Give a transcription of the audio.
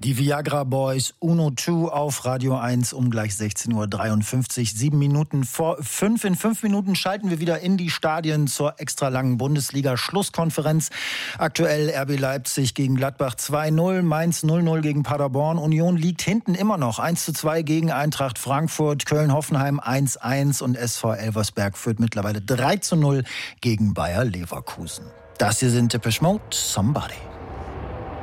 Die Viagra Boys Uno 2 auf Radio 1 um gleich 16.53 Uhr. 7 Minuten vor 5. In 5 Minuten schalten wir wieder in die Stadien zur extra langen Bundesliga-Schlusskonferenz. Aktuell RB Leipzig gegen Gladbach 2-0, Mainz 0-0 gegen Paderborn. Union liegt hinten immer noch 1-2 gegen Eintracht Frankfurt, Köln-Hoffenheim 1-1 und SV Elversberg führt mittlerweile 3-0 gegen Bayer Leverkusen. Das hier sind Depeche Mode, Somebody.